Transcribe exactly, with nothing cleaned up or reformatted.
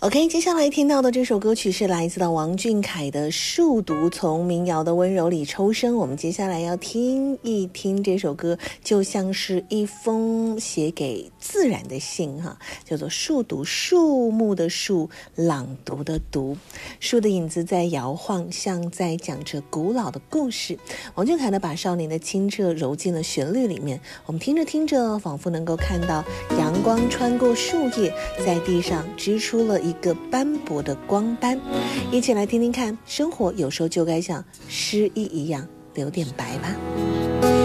OK， 接下来听到的这首歌曲是来自到王俊凯的《数独》，从民谣的温柔里抽身。我们接下来要听一听这首歌，就像是一封写给自然的信哈，叫做《数独》，树木的树，朗读的读，树的影子在摇晃，像在讲着古老的故事。王俊凯呢，把少年的清澈揉进了旋律里面，我们听着听着，仿佛能够看到阳光穿过树叶，在地上织出了一一个斑驳的光斑。一起来听听看，生活有时候就该像诗意一样留点白吧。